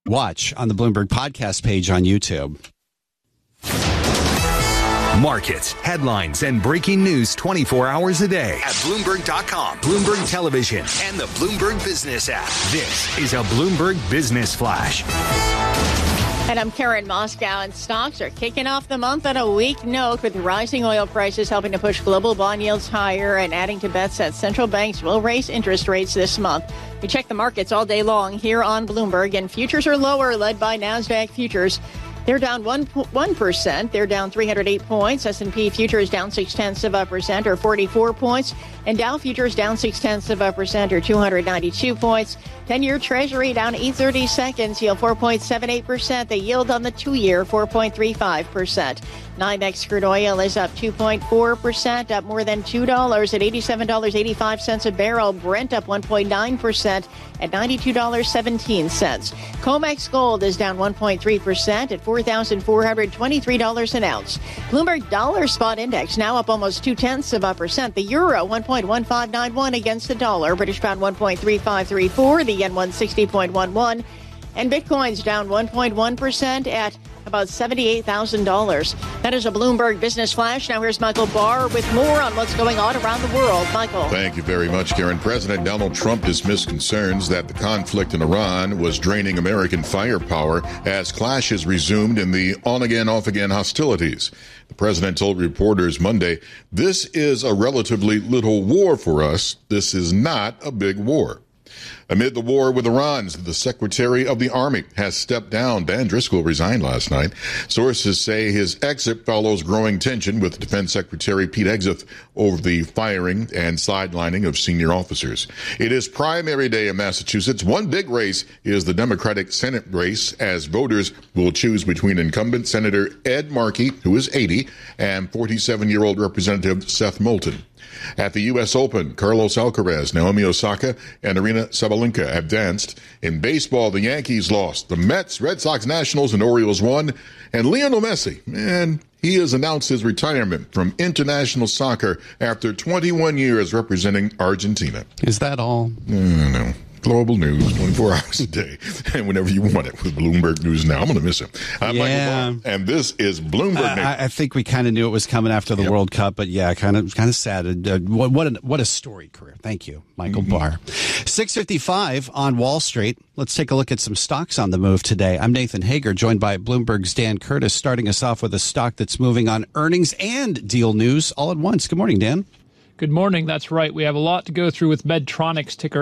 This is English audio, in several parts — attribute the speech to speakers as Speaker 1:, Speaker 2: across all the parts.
Speaker 1: Watch on the Bloomberg podcast page on YouTube.
Speaker 2: Markets, headlines, and breaking news 24 hours a day at Bloomberg.com, Bloomberg Television, and the Bloomberg Business app. This is a Bloomberg Business Flash.
Speaker 3: And I'm Karen Moscow, and stocks are kicking off the month on a weak note with rising oil prices helping to push global bond yields higher and adding to bets that central banks will raise interest rates this month. We check the markets all day long here on Bloomberg, and futures are lower, led by NASDAQ futures. They're down 1%. They're down 308 points. S&P futures down 0.6% or 44 points. And Dow futures down 0.6% or 292 points. 10-year Treasury down 8/32, yield 4.78%. The yield on the 2-year, 4.35%. NYMEX crude oil is up 2.4%, up more than $2 at $87.85 a barrel. Brent up 1.9% at $92.17. COMEX gold is down 1.3% at $4,423 an ounce. Bloomberg dollar spot index now up almost 0.2%. The euro 1.1591 against the dollar. British pound 1.3534. The yen 160.11. And Bitcoin's down 1.1% at about $78,000. That is a Bloomberg Business Flash. Now here's Michael Barr with more on what's going on around the world. Michael.
Speaker 4: Thank you very much, Karen. President Donald Trump dismissed concerns that the conflict in Iran was draining American firepower as clashes resumed in the on-again, off-again hostilities. The president told reporters Monday, "This is a relatively little war for us. This is not a big war." Amid the war with Iran, the Secretary of the Army has stepped down. Dan Driscoll resigned last night. Sources say his exit follows growing tension with Defense Secretary Pete Hegseth over the firing and sidelining of senior officers. It is primary day in Massachusetts. One big race is the Democratic Senate race, as voters will choose between incumbent Senator Ed Markey, who is 80, and 47-year-old Representative Seth Moulton. At the U.S. Open, Carlos Alcaraz, Naomi Osaka, and Arina Sabalenka have danced. In baseball, the Yankees lost. The Mets, Red Sox, Nationals, and Orioles won. And Lionel Messi, man, he has announced his retirement from international soccer after 21 years representing Argentina.
Speaker 1: Is that all?
Speaker 4: No. Global news, 24 hours a day, and whenever you want it with Bloomberg News Now. I'm going to miss him. I'm Michael Barr, and this is Bloomberg News.
Speaker 1: I think we kind of knew it was coming after the World Cup, but yeah, kind of sad. What a storied career. Thank you, Michael Barr. 6:55 on Wall Street. Let's take a look at some stocks on the move today. I'm Nathan Hager, joined by Bloomberg's Dan Curtis, starting us off with a stock that's moving on earnings and deal news all at once. Good morning, Dan.
Speaker 5: Good morning. That's right. We have a lot to go through with Medtronic, ticker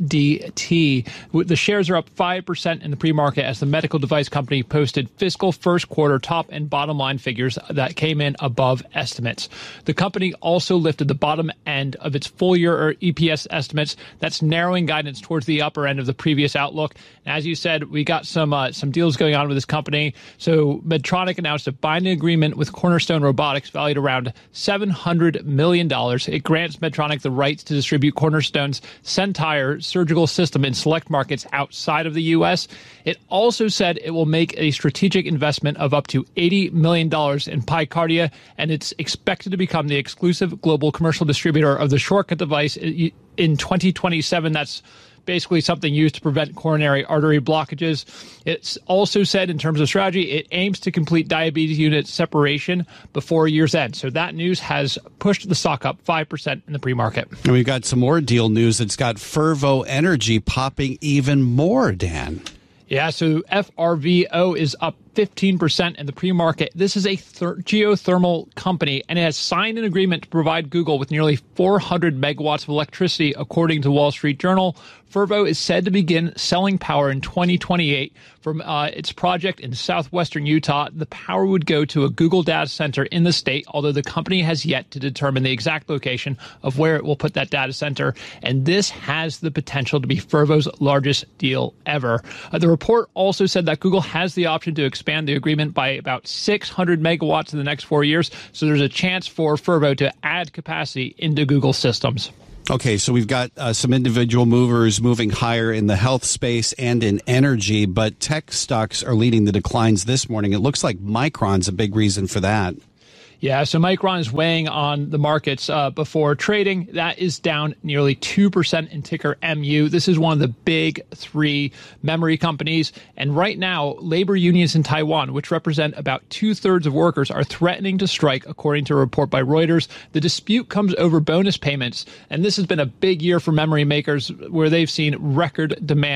Speaker 5: MDT. The shares are up 5% in the pre-market as the medical device company posted fiscal first quarter top and bottom line figures that came in above estimates. The company also lifted the bottom end of its full year EPS estimates. That's narrowing guidance towards the upper end of the previous outlook. And as you said, we got some deals going on with this company. So Medtronic announced a binding agreement with Cornerstone Robotics valued around $700 million. It grants Medtronic the rights to distribute Cornerstone's Centire surgical system in select markets outside of the U.S. It also said it will make a strategic investment of up to $80 million in PyCardia, and it's expected to become the exclusive global commercial distributor of the shortcut device in 2027. That's basically something used to prevent coronary artery blockages. It's also said in terms of strategy, it aims to complete diabetes unit separation before year's end. So that news has pushed the stock up 5% in the pre-market.
Speaker 1: And we've got some more deal news that's got Fervo Energy popping even more, Dan.
Speaker 5: Yeah, so FRVO is up 15% in the pre-market. This is a geothermal company, and it has signed an agreement to provide Google with nearly 400 megawatts of electricity, according to Wall Street Journal. Fervo is said to begin selling power in 2028 from its project in southwestern Utah. The power would go to a Google data center in the state, although the company has yet to determine the exact location of where it will put that data center. And this has the potential to be Fervo's largest deal ever. The report also said that Google has the option to expand the agreement by about 600 megawatts in the next 4 years. So there's a chance for Fervo to add capacity into Google systems.
Speaker 1: Okay, so we've got some individual movers moving higher in the health space and in energy, but tech stocks are leading the declines this morning. It looks like Micron's a big reason for that.
Speaker 5: Yeah, so Micron is weighing on the markets before trading. That is down nearly 2% in ticker MU. This is one of the big three memory companies. And right now, labor unions in Taiwan, which represent about 2/3 of workers, are threatening to strike, according to a report by Reuters. The dispute comes over bonus payments. And this has been a big year for memory makers where they've seen record demand.